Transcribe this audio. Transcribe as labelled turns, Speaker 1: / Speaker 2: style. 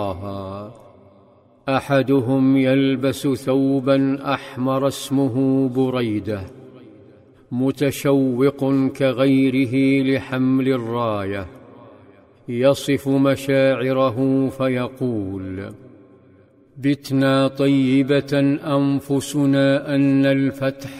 Speaker 1: أحدهم يلبس ثوبا أحمر اسمه بريدة، متشوق كغيره لحمل الراية، يصف مشاعره فيقول: بتنا طيبة أنفسنا أن الفتح